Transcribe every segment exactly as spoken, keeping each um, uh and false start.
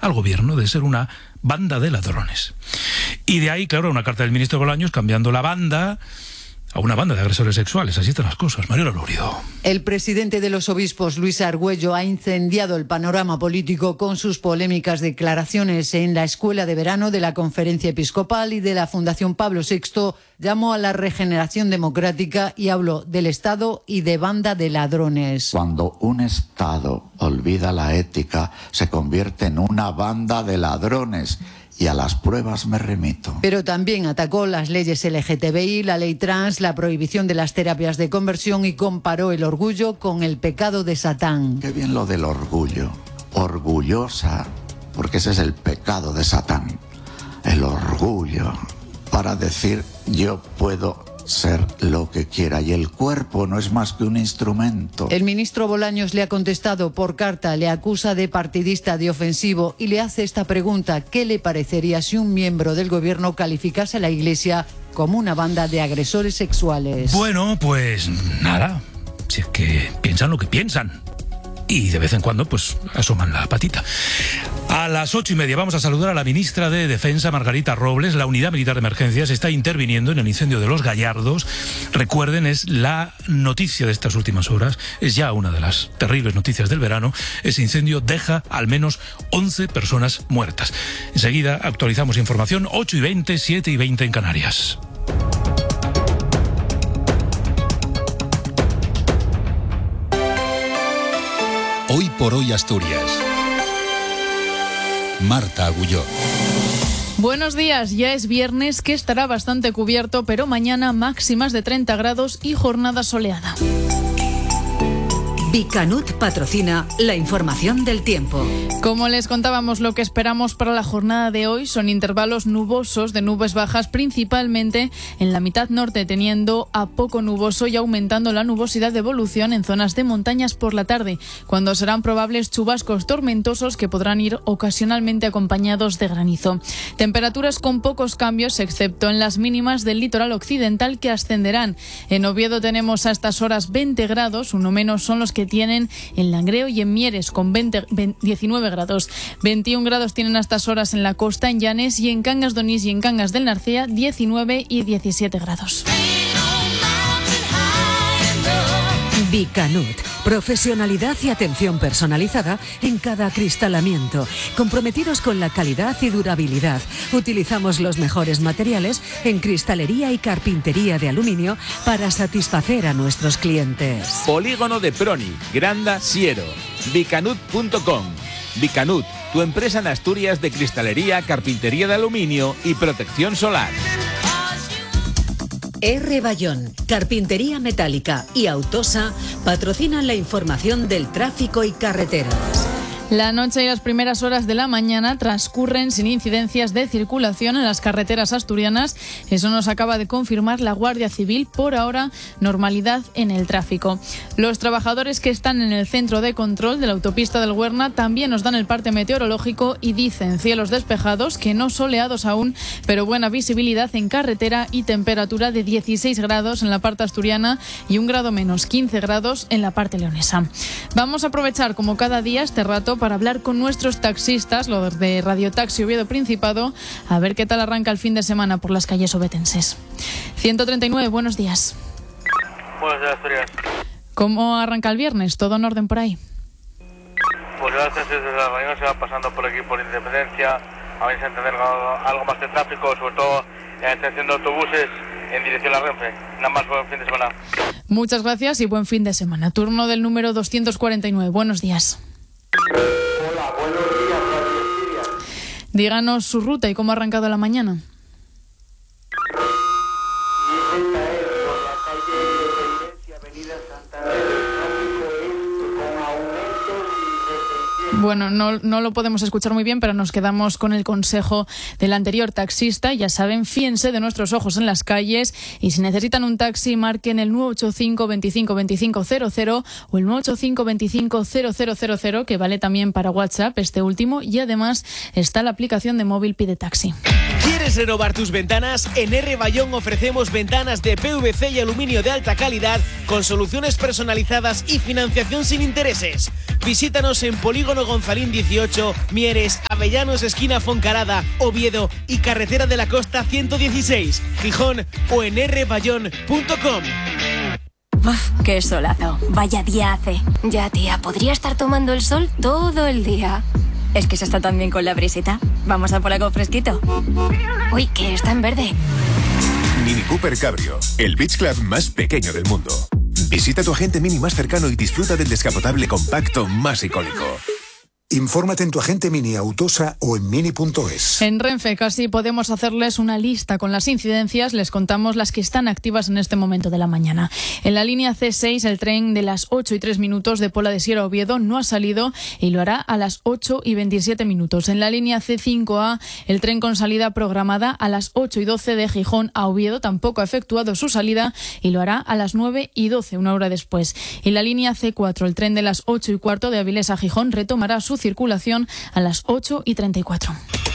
al gobierno de ser una banda de ladrones. Y de ahí, claro, una carta del ministro Bolaños cambiando la banda a una banda de agresores sexuales. Así están las cosas. Mariola Lourido. El presidente de los obispos, Luis Argüello, ha incendiado el panorama político con sus polémicas declaraciones en la escuela de verano de la Conferencia Episcopal y de la Fundación Pablo sexto. Llamó a la regeneración democrática y habló del Estado y de banda de ladrones. Cuando un Estado olvida la ética, se convierte en una banda de ladrones. Y a las pruebas me remito. Pero también atacó las leyes L G T B I, la ley trans, la prohibición de las terapias de conversión y comparó el orgullo con el pecado de Satán. Qué bien lo del orgullo. Orgullosa, porque ese es el pecado de Satán. El orgullo, para decir yo puedo ser lo que quiera, y el cuerpo no es más que un instrumento. El ministro Bolaños le ha contestado por carta, le acusa de partidista, de ofensivo, y le hace esta pregunta: ¿qué le parecería si un miembro del gobierno calificase a la Iglesia como una banda de agresores sexuales? Bueno, pues nada, si es que piensan lo que piensan. Y de vez en cuando, pues, asoman la patita. A las ocho y media vamos a saludar a la ministra de Defensa, Margarita Robles. La Unidad Militar de Emergencias está interviniendo en el incendio de Los Gallardos. Recuerden, es la noticia de estas últimas horas. Es ya una de las terribles noticias del verano. Ese incendio deja al menos once personas muertas. Enseguida actualizamos información. ocho y veinte, siete y veinte en Canarias. Hoy por hoy Asturias. Marta Agulló. Buenos días, ya es viernes, que estará bastante cubierto, pero mañana máximas de treinta grados y jornada soleada. Bicanut patrocina la información del tiempo. Como les contábamos, lo que esperamos para la jornada de hoy son intervalos nubosos de nubes bajas, principalmente en la mitad norte, teniendo a poco nuboso y aumentando la nubosidad de evolución en zonas de montañas por la tarde, cuando serán probables chubascos tormentosos que podrán ir ocasionalmente acompañados de granizo. Temperaturas con pocos cambios, excepto en las mínimas del litoral occidental, que ascenderán. En Oviedo tenemos a estas horas veinte grados, uno menos son los que que tienen en Langreo y en Mieres, con veinte, veinte, diecinueve grados. veintiún grados tienen a estas horas en la costa, en Llanes, y en Cangas de Onís y en Cangas del Narcea, diecinueve y diecisiete grados. Bicanut, profesionalidad y atención personalizada en cada acristalamiento, comprometidos con la calidad y durabilidad. Utilizamos los mejores materiales en cristalería y carpintería de aluminio para satisfacer a nuestros clientes. Polígono de Proni, Granda, Siero. Bicanut punto com. Bicanut, tu empresa en Asturias de cristalería, carpintería de aluminio y protección solar. R. Bayón, Carpintería Metálica y Autosa patrocinan la información del tráfico y carreteras. La noche y las primeras horas de la mañana transcurren sin incidencias de circulación en las carreteras asturianas. Eso nos acaba de confirmar la Guardia Civil. Por ahora, normalidad en el tráfico. Los trabajadores que están en el centro de control de la autopista del Huerna también nos dan el parte meteorológico y dicen cielos despejados, que no soleados aún, pero buena visibilidad en carretera y temperatura de dieciséis grados en la parte asturiana y un grado menos, quince grados en la parte leonesa. Vamos a aprovechar, como cada día, este rato para hablar con nuestros taxistas, los de Radio Taxi Oviedo Principado, a ver qué tal arranca el fin de semana por las calles obetenses. ciento treinta y nueve, buenos días. Buenos días, Asturias. ¿Cómo arranca el viernes? ¿Todo en orden por ahí? Pues gracias, desde la mañana se va pasando por aquí por Independencia, a ver si entender algo más de tráfico, sobre todo en la estación de autobuses en dirección a Renfe. Nada más, buen fin de semana. Muchas gracias y buen fin de semana. Turno del número doscientos cuarenta y nueve, buenos días. Hola, buenos días, Radio Asturias. Díganos su ruta y cómo ha arrancado la mañana. Y esta es por la calle Independencia, Avenida Santander. El tráfico es con aumentos y retenciones. Bueno, no, no lo podemos escuchar muy bien, pero nos quedamos con el consejo del anterior taxista. Ya saben, fíense de nuestros ojos en las calles y si necesitan un taxi, marquen el nueve ocho cinco, veinticinco, veinticinco, cero cero o el nueve ocho cinco, veinticinco, cero cero cero cero, que vale también para WhatsApp, este último, y además está la aplicación de móvil Pide Taxi. ¿Quieres renovar tus ventanas? En R. Bayón ofrecemos ventanas de P V C y aluminio de alta calidad con soluciones personalizadas y financiación sin intereses. Visítanos en Polígono Gonzalín dieciocho, Mieres, Avenida Avellanos esquina Foncarada, Oviedo y Carretera de la Costa ciento dieciséis, Gijón o en erre bayón punto com. Uf, qué solazo. Vaya día hace. Ya, tía, podría estar tomando el sol todo el día. Es que se está tan bien con la brisita. Vamos a por algo fresquito. Uy, que está en verde. Mini Cooper Cabrio, el beach club más pequeño del mundo. Visita tu agente Mini más cercano y disfruta del descapotable compacto más icónico. Infórmate en tu agente Mini Autosa o en mini punto es. En Renfe casi podemos hacerles una lista con las incidencias. Les contamos las que están activas en este momento de la mañana. En la línea ce seis, el tren de las ocho y tres minutos de Pola de Siero a Oviedo no ha salido y lo hará a las ocho y veintisiete minutos. En la línea ce cinco a, el tren con salida programada a las ocho y doce de Gijón a Oviedo tampoco ha efectuado su salida y lo hará a las nueve y doce, una hora después. Y la línea ce cuatro, el tren de las ocho y cuarto de Avilés a Gijón retomará su circulación a las ocho y treinta y cuatro.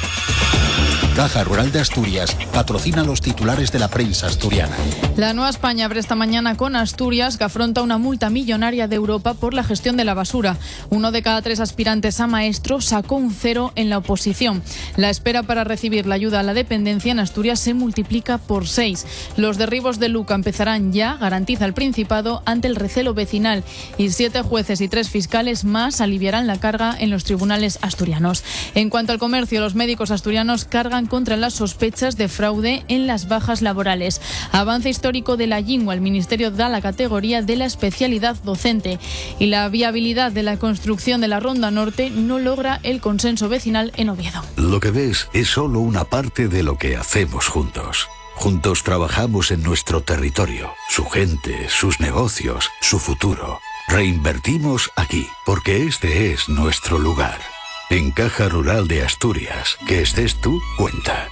Caja Rural de Asturias patrocina los titulares de la prensa asturiana. La Nueva España abre esta mañana con Asturias, que afronta una multa millonaria de Europa por la gestión de la basura. Uno de cada tres aspirantes a maestro sacó un cero en la oposición. La espera para recibir la ayuda a la dependencia en Asturias se multiplica por seis. Los derribos de Luca empezarán ya, garantiza el Principado, ante el recelo vecinal. Y siete jueces y tres fiscales más aliviarán la carga en los tribunales asturianos. En cuanto al comercio, los médicos asturianos cargan contra las sospechas de fraude en las bajas laborales. Avance histórico de la Lingua. El Ministerio da la categoría de la especialidad docente. Y la viabilidad de la construcción de la Ronda Norte no logra el consenso vecinal en Oviedo. Lo que ves es solo una parte de lo que hacemos juntos. Juntos trabajamos en nuestro territorio, su gente, sus negocios, su futuro. Reinvertimos aquí, porque este es nuestro lugar. En Caja Rural de Asturias, que estés tú, cuenta.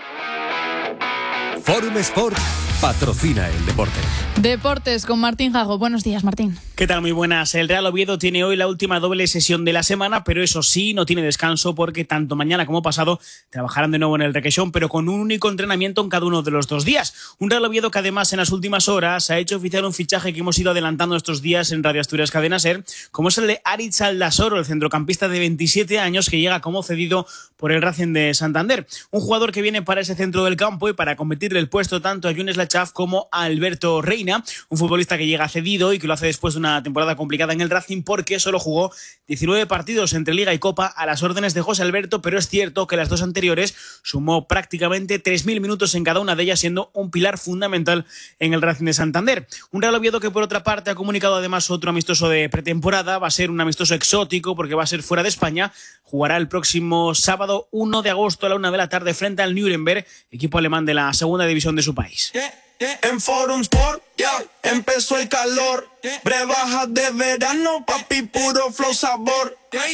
Forum Sport patrocina el deporte. Deportes con Martín Jago. Buenos días, Martín. ¿Qué tal? Muy buenas. El Real Oviedo tiene hoy la última doble sesión de la semana, pero eso sí, no tiene descanso porque tanto mañana como pasado trabajarán de nuevo en el Requeixón, pero con un único entrenamiento en cada uno de los dos días. Un Real Oviedo que además en las últimas horas ha hecho oficial un fichaje que hemos ido adelantando estos días en Radio Asturias Cadena Ser, como es el de Aritz Aldasoro, el centrocampista de veintisiete años que llega como cedido por el Racing de Santander. Un jugador que viene para ese centro del campo y para competirle el puesto tanto a Younes Lachaf como a Alberto Reina, un futbolista que llega cedido y que lo hace después de una temporada complicada en el Racing porque solo jugó diecinueve partidos entre Liga y Copa a las órdenes de José Alberto, pero es cierto que las dos anteriores sumó prácticamente tres mil minutos en cada una de ellas, siendo un pilar fundamental en el Racing de Santander. Un Real Oviedo que por otra parte ha comunicado además otro amistoso de pretemporada, va a ser un amistoso exótico porque va a ser fuera de España, jugará el próximo sábado uno de agosto a la una de la tarde frente al Nuremberg, equipo alemán de la segunda división de su país. En Forum Sport, ya yeah, empezó el calor. Brebajas de verano, papi, puro flow sabor.